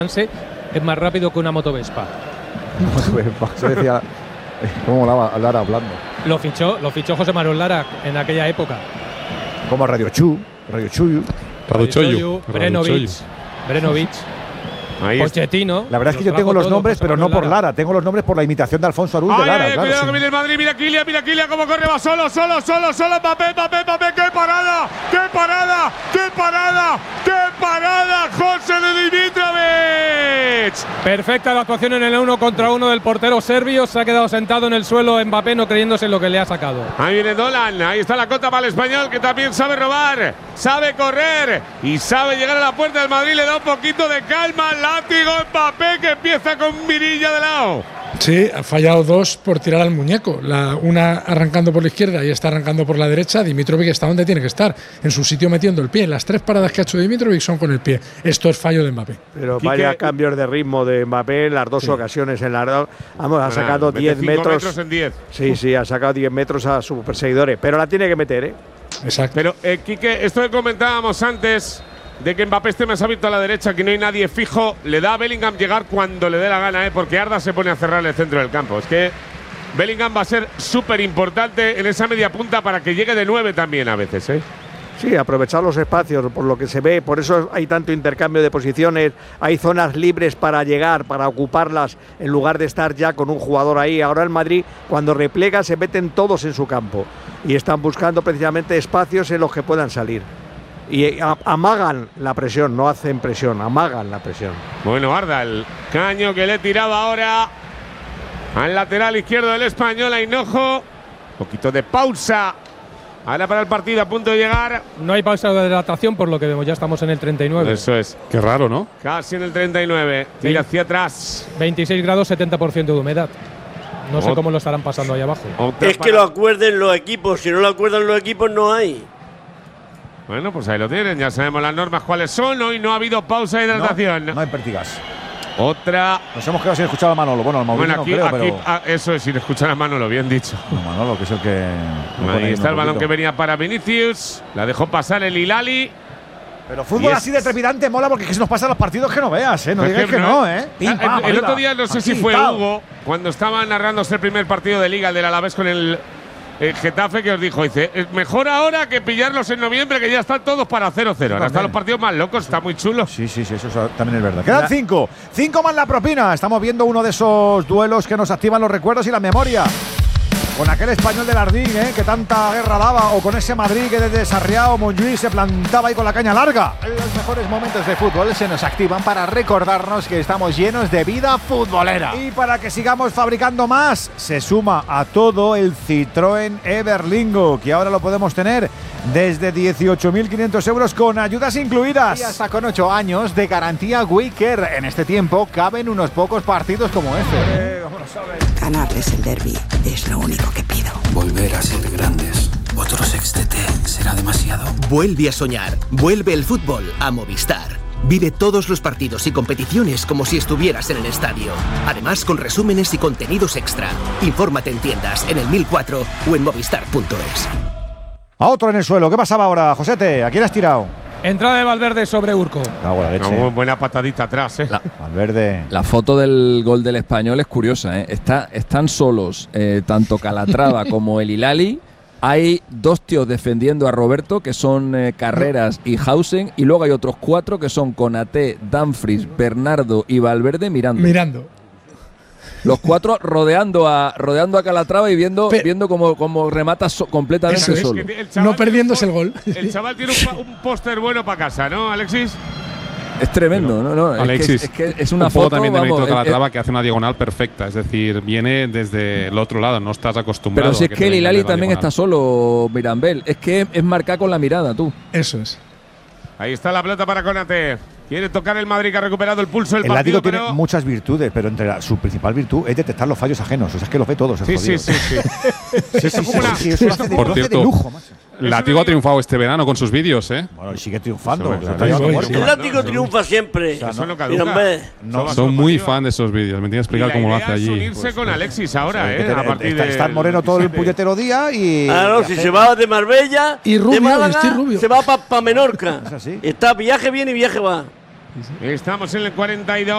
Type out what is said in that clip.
es más rápido que una moto Vespa. Se decía, ¿cómo Lara hablando? Lo fichó José Manuel Lara en aquella época. Como Radio Chuyu. Brenovic. Pochettino. La verdad es que yo tengo los nombres, pero no por Lara. Tengo los nombres por la imitación de Alfonso Arús de Lara. Claro, cuidado que viene el Madrid. Mira Kylian cómo corre. Va solo. Mbappé. ¡Qué parada! José de Dimitrovic. Perfecta la actuación en el 1 contra 1 del portero serbio. Se ha quedado sentado en el suelo Mbappé, no creyéndose en lo que le ha sacado. Ahí viene Dolan. Ahí está la cota para el español, que también sabe robar, sabe correr y sabe llegar a la puerta del Madrid. Le da un poquito de calma. Látigo Mbappé, que empieza con mirilla de lado. Sí, ha fallado dos por tirar al muñeco. Una arrancando por la izquierda y está arrancando por la derecha. Dimitrovic está donde tiene que estar, en su sitio metiendo el pie. Las 3 paradas que ha hecho Dimitrovic son con el pie. Esto es fallo de Mbappé. Pero vaya cambios de ritmo de Mbappé en las dos ocasiones. Ha sacado 10 metros en 10. Sí, ha sacado 10 metros a sus perseguidores. Pero la tiene que meter, ¿eh? Exacto. Pero, Quique, esto que comentábamos antes, de que Mbappé esté más abierto a la derecha, que no hay nadie fijo, le da a Bellingham llegar cuando le dé la gana, porque Arda se pone a cerrar el centro del campo. Es que Bellingham va a ser súper importante en esa media punta para que llegue de 9 también a veces, ¿eh? Sí, aprovechar los espacios, por lo que se ve, por eso hay tanto intercambio de posiciones, hay zonas libres para llegar, para ocuparlas, en lugar de estar ya con un jugador ahí. Ahora el Madrid, cuando replega, se meten todos en su campo y están buscando precisamente espacios en los que puedan salir. Y amagan la presión, no hacen presión, amagan la presión. Bueno, Arda, el caño que le tiraba ahora al lateral izquierdo del español, a Hinojo. Un poquito de pausa ahora para el partido, a punto de llegar. No hay pausa de hidratación, por lo que vemos, ya estamos en el 39. Eso es. Qué raro, ¿no? Casi en el 39. Tira hacia atrás. 26 grados, 70% de humedad. No sé cómo lo estarán pasando ahí abajo. Es que lo acuerden los equipos. Si no lo acuerdan los equipos, no hay. Bueno, pues ahí lo tienen, ya sabemos las normas cuáles son. Hoy no ha habido pausa de hidratación. No hay Pertigas. Otra. Nos hemos quedado sin escuchar a Manolo. Bueno, al Mauricio aquí, no creo, pero… eso es, sin escuchar a Manolo, bien dicho. No, Manolo, que es el que… Ahí está el balón que venía para Vinicius. La dejó pasar el Hilali. Pero fútbol así de trepidante mola, porque que se nos pasan los partidos que no veas, ¿eh? No digáis que no, ¿eh? El otro día, no sé si fue Hugo, cuando estaba narrándose el primer partido de Liga, el del Alavés con el Getafe, que os dijo, dice, es mejor ahora que pillarlos en noviembre, que ya están todos para 0-0. Ahora están los partidos más locos, está muy chulo. Sí, eso también es verdad. Quedan 5. 5 más la propina. Estamos viendo uno de esos duelos que nos activan los recuerdos y la memoria. Con aquel español del Ardín, que tanta guerra daba, o con ese Madrid que desde Sarriá o Montjuïc se plantaba ahí con la caña larga. Los mejores momentos de fútbol se nos activan para recordarnos que estamos llenos de vida futbolera. Y para que sigamos fabricando más, se suma a todo el Citroën Everlingo, que ahora lo podemos tener desde 18.500 euros con ayudas incluidas. Y hasta con 8 años de garantía Wicker. En este tiempo caben unos pocos partidos como este. Ganarles el derbi es lo único que pido. Volver a ser grandes. Otro sextete será demasiado. Vuelve a soñar. Vuelve el fútbol a Movistar. Vive todos los partidos y competiciones como si estuvieras en el estadio. Además, con resúmenes y contenidos extra. Infórmate en tiendas, en el 1004 o en movistar.es. A otro en el suelo. ¿Qué pasaba ahora, Josete? ¿A quién has tirado? Entrada de Valverde sobre Urco. Una buena patadita atrás, Valverde. La foto del gol del español es curiosa, Están solos tanto Calatrava como el Hilali. Hay 2 tíos defendiendo a Roberto, que son Carreras y Hausen, y luego hay otros 4 que son Konaté, Dumfries, Bernardo y Valverde mirando. Los 4 rodeando a Calatrava y viendo cómo remata completamente solo. No perdiéndose el gol. El chaval tiene un póster bueno para casa, ¿no, Alexis? Es tremendo, ¿no? Alexis, es que es una foto foto también de Mérito Calatrava que hace una diagonal perfecta, es decir, viene desde el otro lado, no estás acostumbrado. Pero si es que el Hilali también está solo, Mirambel, es que es marcar con la mirada, tú. Eso es. Ahí está la pelota para Konaté. Quiere tocar el Madrid, que ha recuperado el pulso del partido. El Látigo tiene muchas virtudes, pero su principal virtud es detectar los fallos ajenos. O sea, es que los ve todos. Sí. Por cierto, de lujo, macho. Látigo ha triunfado este verano con sus vídeos, Bueno, y sigue triunfando. El Látigo triunfa siempre. Son muy fan de esos vídeos. Me tiene que explicar cómo lo hace allí. Unirse con Alexis ahora, a partir de… Está Moreno todo el puñetero día y… si se va de Marbella, y Rubio, de Málaga, Rubio. se va para Menorca. Está viaje viene y viaje va. Estamos en el 42.